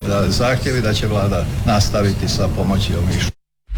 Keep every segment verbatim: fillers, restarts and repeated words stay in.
zahtjevi da će vlada nastaviti sa pomoći ovih.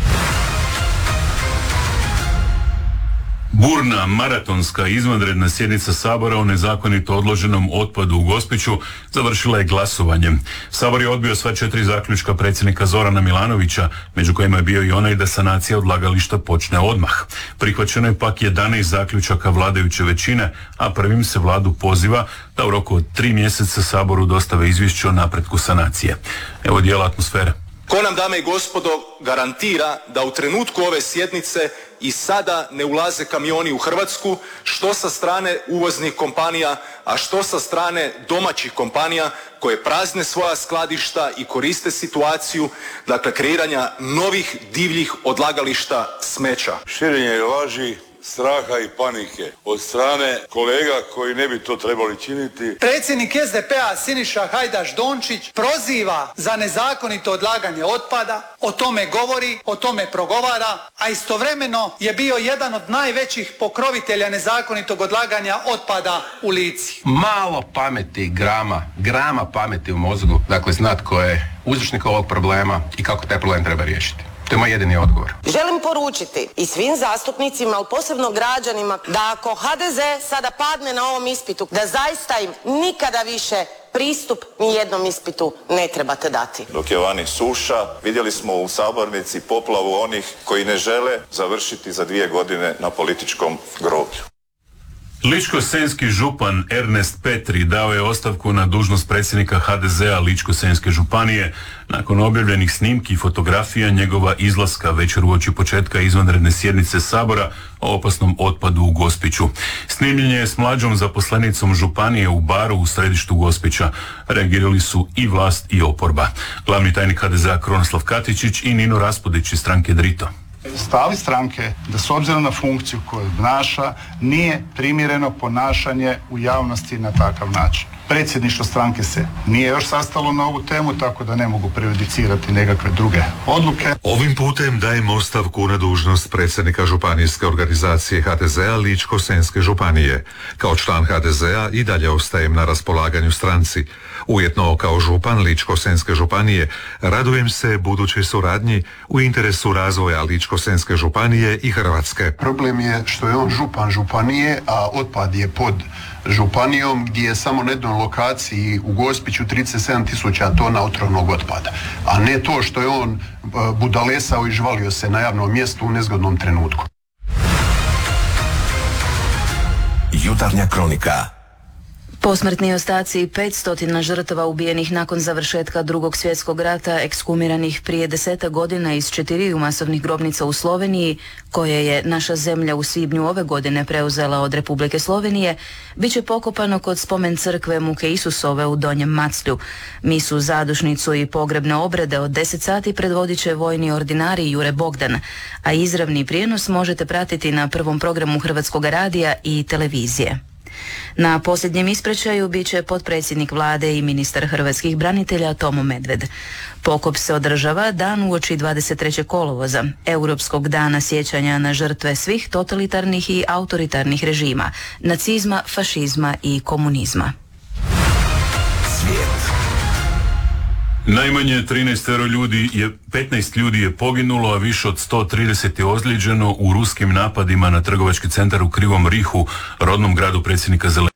Burna, maratonska, izvanredna sjednica Sabora o nezakonito odloženom otpadu u Gospiću završila je glasovanjem. Sabor je odbio sva četiri zaključka predsjednika Zorana Milanovića, među kojima je bio i onaj da sanacija odlagališta počne odmah. Prihvaćeno je pak jedanaest zaključaka vladajuće većine, a prvim se vladu poziva da u roku od tri mjeseca Saboru dostave izvješće o napretku sanacije. Evo dijela atmosfere. Ko nam, dame i gospodo, garantira da u trenutku ove sjednice i sada ne ulaze kamioni u Hrvatsku, što sa strane uvoznih kompanija, a što sa strane domaćih kompanija koje prazne svoja skladišta i koriste situaciju, dakle, kreiranja novih divljih odlagališta smeća. Širenje laži, straha i panike od strane kolega koji ne bi to trebali činiti. Predsjednik S D P-a Siniša Hajdaš Dončić proziva za nezakonito odlaganje otpada, o tome govori, o tome progovara, a istovremeno je bio jedan od najvećih pokrovitelja nezakonitog odlaganja otpada u Lici. Malo pameti, grama, grama pameti u mozgu, dakle znat ko je uzročnik ovog problema i kako taj problem treba riješiti. To je moj jedini odgovor. Želim poručiti i svim zastupnicima, ali posebno građanima, da ako H D Z sada padne na ovom ispitu, da zaista im nikada više pristup ni jednom ispitu ne trebate dati. Dok je vani suša, vidjeli smo u sabornici poplavu onih koji ne žele završiti za dvije godine na političkom groblju. Ličko-senjski župan Ernest Petri dao je ostavku na dužnost predsjednika H D Z-a Ličko-senjske županije nakon objavljenih snimki i fotografija njegova izlaska večer uoči početka izvanredne sjednice Sabora o opasnom otpadu u Gospiću. Snimljenje je s mlađom zaposlenicom županije u baru u središtu Gospića. Reagirali su i vlast i oporba. Glavni tajnik H D Z-a Krunoslav Katičić i Nino Raspudić iz stranke Drito. Stav stranke da s obzirom na funkciju koju obnaša nije primjereno ponašanje u javnosti na takav način. Predsjedništvo stranke se nije još sastalo na ovu temu, tako da ne mogu prejudicirati nekakve druge odluke. Ovim putem dajem ostavku na dužnost predsjednika županijske organizacije H D Z-a Ličko-senjske županije. Kao član H D Z-a i dalje ostajem na raspolaganju stranci. Ujedno kao župan Ličko-senjske županije radujem se budućoj suradnji u interesu razvoja Ličko-senjske županije i Hrvatske. Problem je što je on župan županije, a otpad je pod županijom gdje je samo na jednoj lokaciji u Gospiću trideset sedam tisuća tona otrovnog otpada. A ne to što je on budalesao i žvalio se na javnom mjestu u nezgodnom trenutku. Jutarnja kronika. Posmrtni ostaci petsto žrtava ubijenih nakon završetka drugog svjetskog rata, ekshumiranih prije desetak godina iz četiriju masovnih grobnica u Sloveniji, koje je naša zemlja u svibnju ove godine preuzela od Republike Slovenije, bit će pokopano kod spomen crkve Muke Isusove u Donjem Maclju. Misu, zadušnicu i pogrebne obrede od deset sati predvodit će vojni ordinari Jure Bogdan, a izravni prijenos možete pratiti na prvom programu Hrvatskog radija i televizije. Na posljednjem ispraćaju bit će potpredsjednik vlade i ministar hrvatskih branitelja Tomo Medved. Pokop se održava dan uoči dvadeset trećeg kolovoza, Europskog dana sjećanja na žrtve svih totalitarnih i autoritarnih režima, nacizma, fašizma i komunizma. Svijet. Najmanje trinaest ljudi je, petnaest ljudi je poginulo, a više od sto trideset je ozlijeđeno u ruskim napadima na trgovački centar u Krivom Rihu, rodnom gradu predsjednika Zelenskog.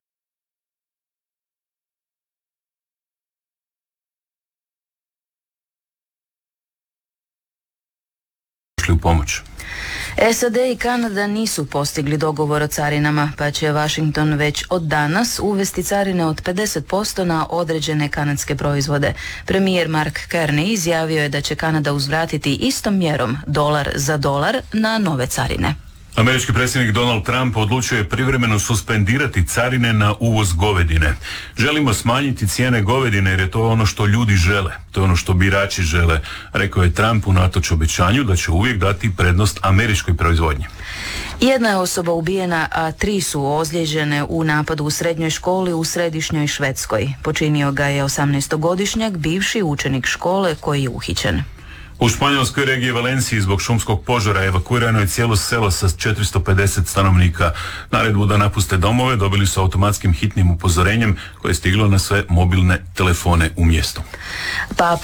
U pomoć. S A D i Kanada nisu postigli dogovor o carinama, pa će Washington već od danas uvesti carine od pedeset posto na određene kanadske proizvode. Premijer Mark Carney izjavio je da će Kanada uzvratiti istom mjerom, dolar za dolar, na nove carine. Američki predsjednik Donald Trump odlučio je privremeno suspendirati carine na uvoz govedine. Želimo smanjiti cijene govedine jer je to ono što ljudi žele. To je ono što birači žele, rekao je Trump unatoč obećanju da će uvijek dati prednost američkoj proizvodnji. Jedna je osoba ubijena, a tri su ozlijeđene u napadu u srednjoj školi u središnjoj Švedskoj. Počinio ga je osamnaestogodišnjak, bivši učenik škole koji je uhićen. U španjolskoj regiji Valenciji zbog šumskog požara evakuirano je cijelo selo sa četiristo pedeset stanovnika. Naredbu da napuste domove dobili su automatskim hitnim upozorenjem koje je stiglo na sve mobilne telefone u mjestu. Papa